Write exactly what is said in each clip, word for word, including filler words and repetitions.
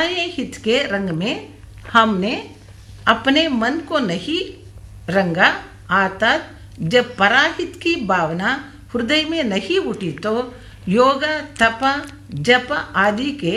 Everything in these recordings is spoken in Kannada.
पराये हित के रंग में हमने अपने मन को नहीं रंगा, अर्थात जब पराहित की भावना हृदय में नहीं उठी तो योग तप जप आदि के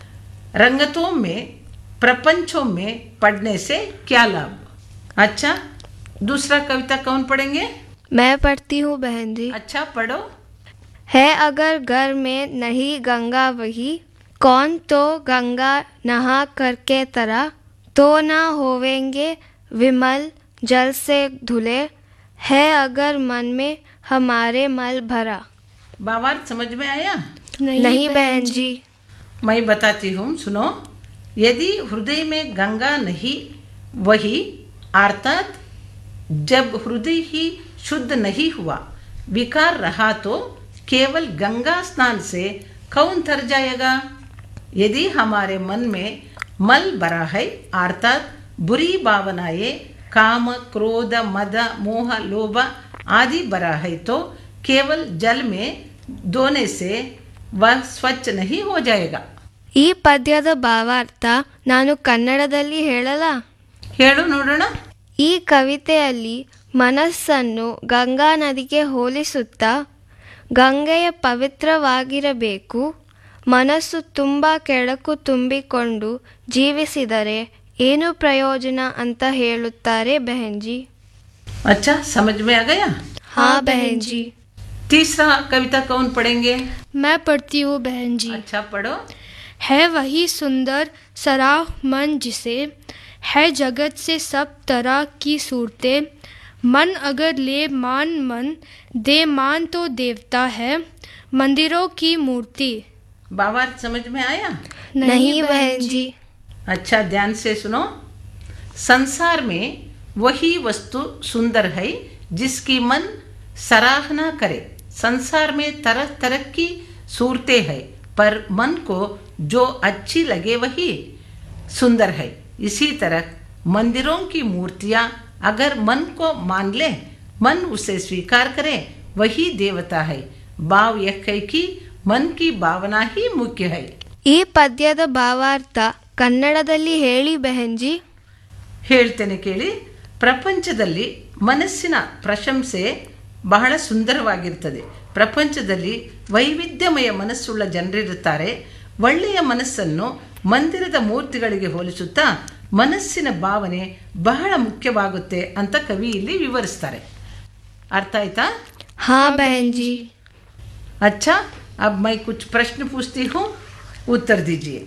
रंगतों में प्रपंचों में पढ़ने से क्या लाभ। अच्छा, दूसरा कविता कौन पढ़ेंगे? मैं पढ़ती हूँ बहन जी। अच्छा पढ़ो। है अगर घर में नहीं गंगा वही, कौन तो गंगा नहा करके तरा, तो ना होवेंगे विमल जल से धुले, है अगर मन में हमारे मल भरा। भावार्थ समझ में आया? नहीं, नहीं बहन जी। मैं बताती हूँ, सुनो। यदि हृदय में गंगा नहीं वही, अर्थात जब हृदय ही शुद्ध नहीं हुआ, विकार रहा, तो केवल गंगा स्नान से कौन तर जाएगा। यदि हमारे मन में मल भरा है, अर्थात बुरी भावनाएं काम क्रोध मद मोह लोभ आदि भरा है, तो केवल जल में धोने से वह स्वच्छ नहीं हो जाएगा। ಈ ಪದ್ಯದ ಭಾವಾರ್ಥ ನಾನು ಕನ್ನಡದಲ್ಲಿ ಹೇಳಲ? ಹೇಳು ನೋಡೋಣ. ಈ ಕವಿತೆಯಲ್ಲಿ ಮನಸ್ಸನ್ನು ಗಂಗಾ ನದಿಗೆ ಹೋಲಿಸುತ್ತಾ, ಗಂಗೆಯ ಪವಿತ್ರವಾಗಿರಬೇಕು, ಮನಸ್ಸು ತುಂಬ ಕೆಳಕು ತುಂಬಿಕೊಂಡು ಜೀವಿಸಿದರೆ ಏನು ಪ್ರಯೋಜನ ಅಂತ ಹೇಳುತ್ತಾರೆ ಬಹನ್ ಜಿ. अच्छा, समझ में आ गया? हाँ बहन जी। तीसरा कविता कौन पढ़ेंगे? मैं पढ़ती हूँ बहन जी। अच्छा पढ़ो। है वही सुंदर सराह मन जिसे, है जगत से सब तरह की सूरतें, मन अगर ले मान मन दे मान तो देवता है, मंदिरों की मूर्ति। भावार्थ समझ में आया? नहीं, नहीं बहन जी। अच्छा ध्यान से सुनो। संसार में वही वस्तु सुंदर है जिसकी मन सराहना करे। संसार में तरह तरह की सूरतें हैं, पर मन को जो अच्छी लगे वही सुंदर है। इसी तरह मंदिरों की मूर्तियां अगर मन को मान ले, मन उसे स्वीकार करे, वही देवता है। भाव यह है कि मन की भावना ही मुख्य है। ಈ ಪದ್ಯದ ಭಾವಾರ್ಥ ಕನ್ನಡದಲ್ಲಿ ಹೇಳಿ ಬಹನ್ ಜಿ. ಹೇಳ್ತೇನೆ ಕೇಳಿ. ಪ್ರಪಂಚದಲ್ಲಿ ಮನಸ್ಸಿನ ಪ್ರಶಂಸೆ ಬಹಳ ಸುಂದರವಾಗಿರ್ತದೆ. ಪ್ರಪಂಚದಲ್ಲಿ ವೈವಿಧ್ಯಮಯ ಮನಸ್ಸುಳ್ಳ ಜನರಿರುತ್ತಾರೆ. ಒಳ್ಳೆಯ ಮನಸ್ಸನ್ನು ಮಂದಿರದ ಮೂರ್ತಿಗಳಿಗೆ ಹೋಲಿಸುತ್ತಾ ಮನಸ್ಸಿನ ಭಾವನೆ ಬಹಳ ಮುಖ್ಯವಾಗುತ್ತೆ ಅಂತ ಕವಿ ಇಲ್ಲಿ ವಿವರಿಸ್ತಾರೆ. ಅರ್ಥ ಆಯ್ತಾ? ಹಾ ಬಹನ್ ಜಿ. अच्छा, अब मैं कुछ प्रश्न पूछती हूँ, उत्तर दीजिए.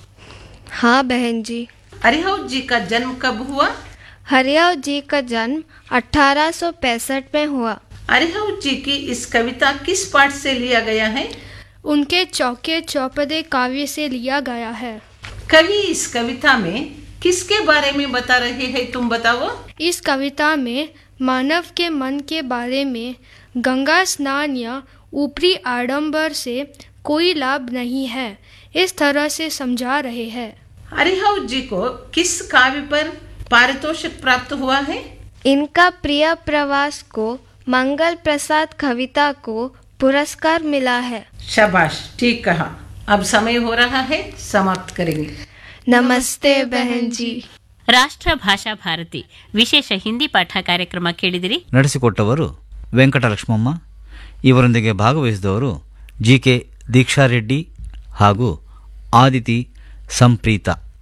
हाँ बहन जी। हरिहर जी का जन्म कब हुआ? हरिहर जी का जन्म अठारह सौ पैंसठ में हुआ। हरिहर जी की इस कविता किस पाठ से लिया गया है? उनके चौके चौपदे काव्य से लिया गया है। कवि इस कविता में किसके बारे में बता रहे हैं, तुम बताओ. इस कविता में मानव के मन के बारे में गंगा स्नान या ऊपरी आडंबर से कोई लाभ नहीं है, इस तरह से समझा रहे हैं. हरिहर जी को किस काव्य पर पारितोषिक प्राप्त हुआ है? इनका प्रिय प्रवास को मंगल प्रसाद कविता को पुरस्कार मिला है. शाबाश, ठीक कहा. अब समय हो रहा है, समाप्त करेंगे. ನಮಸ್ತೆ ಬಹನ್ ಜಿ. ರಾಷ್ಟ್ರ ಭಾಷಾ ಭಾರತಿ ವಿಶೇಷ ಹಿಂದಿ ಪಾಠ ಕಾರ್ಯಕ್ರಮ ಕೇಳಿದಿರಿ. ನಡೆಸಿಕೊಟ್ಟವರು ವೆಂಕಟಲಕ್ಷ್ಮಮ್ಮ. ಇವರೊಂದಿಗೆ ಭಾಗವಹಿಸಿದವರು ಜಿ ಕೆ ದೀಕ್ಷಾ ರೆಡ್ಡಿ ಹಾಗೂ ಆದಿತಿ ಸಂಪ್ರೀತಾ.